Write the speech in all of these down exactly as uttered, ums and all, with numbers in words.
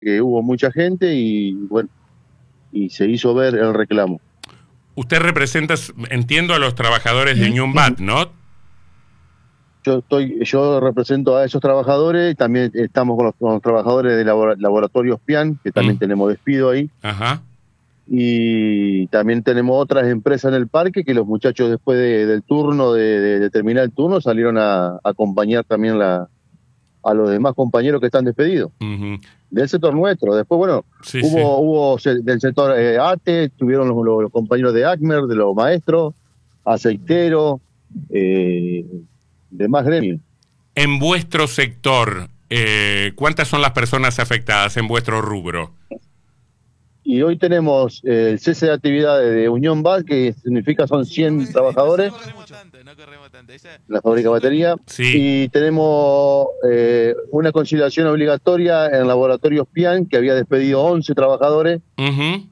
que hubo mucha gente y bueno, y se hizo ver el reclamo. Usted representa, entiendo, a los trabajadores de Unión B A T, ¿no? Yo estoy, yo represento a esos trabajadores, también estamos con los, con los trabajadores de labor, Laboratorios Pian, que también mm. tenemos despido ahí. Ajá. Y también tenemos otras empresas en el parque que los muchachos después de, del turno, de, de, de terminar el turno, salieron a, a acompañar también la, a los demás compañeros que están despedidos. Uh-huh. Del sector nuestro. Después, bueno, sí, hubo, sí. hubo del sector eh, A T E, estuvieron los, los, los compañeros de ACMER, de los maestros, aceiteros, eh, demás gremios. En vuestro sector, eh, ¿cuántas son las personas afectadas en vuestro rubro? Y hoy tenemos eh, el cese de actividades de Unión B A T, que significa son cien trabajadores, la fábrica de batería, sí. Y tenemos eh, una conciliación obligatoria en Laboratorios Pian, que había despedido once trabajadores, uh-huh.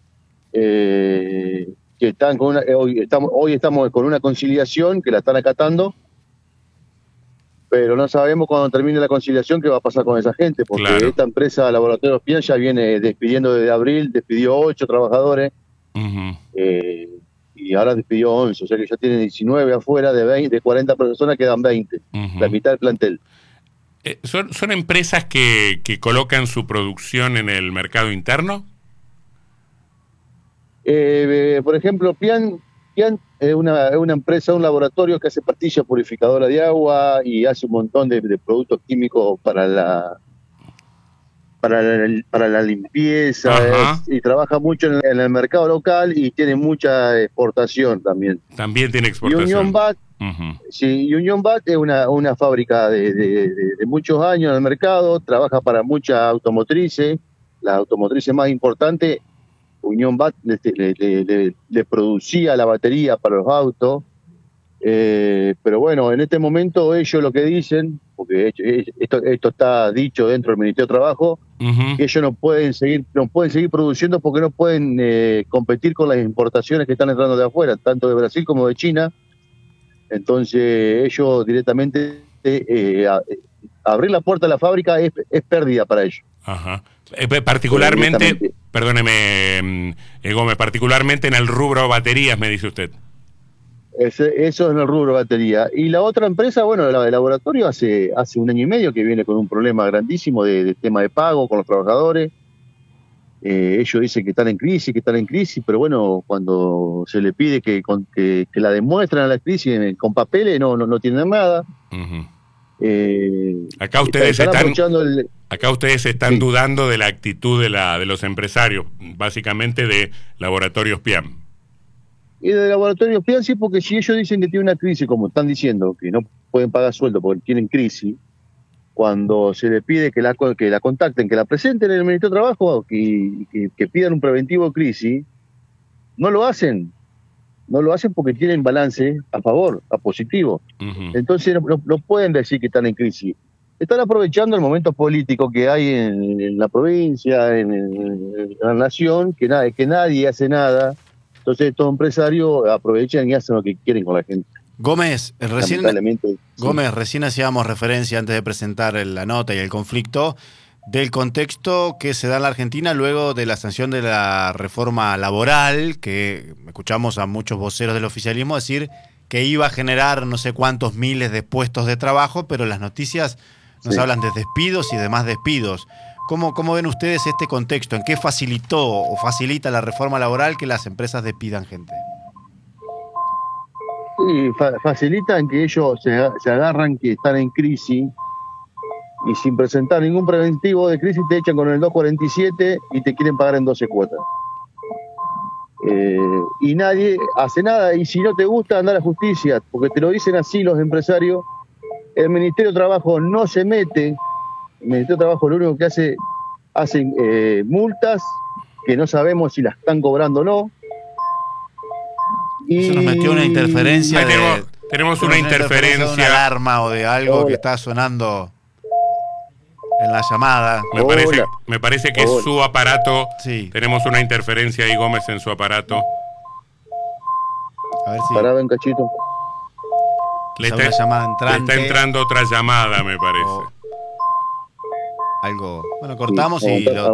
eh, que están con una, hoy, estamos, hoy estamos con una conciliación que la están acatando, pero no sabemos cuando termine la conciliación qué va a pasar con esa gente, porque claro. Esta empresa Laboratorios Pian ya viene despidiendo desde abril, despidió ocho trabajadores, uh-huh. eh, y ahora despidió once, o sea que ya tiene diecinueve afuera, de veinte, de cuarenta personas quedan veinte, uh-huh. La mitad del plantel. Eh, ¿son, ¿Son empresas que, que colocan su producción en el mercado interno? Eh, eh, por ejemplo, Pian... Pian es una, es una empresa, un laboratorio que hace pastillas purificadoras de agua y hace un montón de, de productos químicos para la para la, para la limpieza, es, y trabaja mucho en, en el mercado local y tiene mucha exportación también. También tiene exportación. Y Unión B A T, uh-huh. sí, Unión B A T es una, una fábrica de, de, de, de muchos años en el mercado, trabaja para muchas automotrices, las automotrices más importantes. Unión B A T le, le, le, le producía la batería para los autos, eh, pero bueno, en este momento ellos lo que dicen, porque esto, esto está dicho dentro del Ministerio de Trabajo, uh-huh. que ellos no pueden seguir no pueden seguir produciendo porque no pueden eh, competir con las importaciones que están entrando de afuera, tanto de Brasil como de China. Entonces ellos directamente eh, a, abrir la puerta de la fábrica es, es pérdida para ellos. Ajá. Eh, particularmente, perdóneme, eh, Gómez, particularmente en el rubro baterías, me dice usted. Ese, eso es en el rubro batería. Y la otra empresa, bueno, la de laboratorio, hace hace un año y medio que viene con un problema grandísimo de, de tema de pago con los trabajadores. Eh, ellos dicen que están en crisis, que están en crisis, pero bueno, cuando se le pide que, con, que, que la demuestren a la crisis con papeles, no, no, no tienen nada. Uh-huh. Eh, acá ustedes están, están el... acá ustedes están sí. dudando de la actitud de la de los empresarios, básicamente de Laboratorios Pian. Y de Laboratorios Pian sí, porque si ellos dicen que tienen una crisis, como están diciendo, que no pueden pagar sueldo porque tienen crisis, cuando se le pide que la que la contacten, que la presenten en el Ministerio de Trabajo, que, que, que pidan un preventivo de crisis, no lo hacen. No lo hacen porque tienen balance a favor, a positivo. Uh-huh. Entonces no, no pueden decir que están en crisis. Están aprovechando el momento político que hay en, en la provincia, en, en la nación, que, na, que nadie hace nada. Entonces estos empresarios aprovechan y hacen lo que quieren con la gente. Gómez, recién, Gómez, sí. recién hacíamos referencia antes de presentar la nota y el conflicto del contexto que se da en la Argentina luego de la sanción de la reforma laboral, que escuchamos a muchos voceros del oficialismo decir que iba a generar no sé cuántos miles de puestos de trabajo, pero las noticias nos sí. hablan de despidos y demás despidos. ¿Cómo, ¿Cómo ven ustedes este contexto? ¿En qué facilitó o facilita la reforma laboral que las empresas despidan gente? Sí, fa- facilitan que ellos se, se agarran que están en crisis y sin presentar ningún preventivo de crisis te echan con el dos cuarenta y siete y te quieren pagar en doce cuotas. Eh, y nadie hace nada, y si no te gusta, anda a la justicia, porque te lo dicen así los empresarios. El Ministerio de Trabajo no se mete, el Ministerio de Trabajo lo único que hace, hace eh, multas, que no sabemos si las están cobrando o no. Y... Se nos metió una interferencia. Ahí de, tenemos, tenemos una, una interferencia. De una alarma o de algo Hola. que está sonando en la llamada. Me Hola. parece, me parece que Hola. es su aparato. Sí. Tenemos una interferencia ahí, Gómez, en su aparato. A ver si. Pará, ven, cachito. Le está, llamada entrante. le está entrando otra llamada, me parece. Oh. Algo. Bueno, cortamos sí, y lo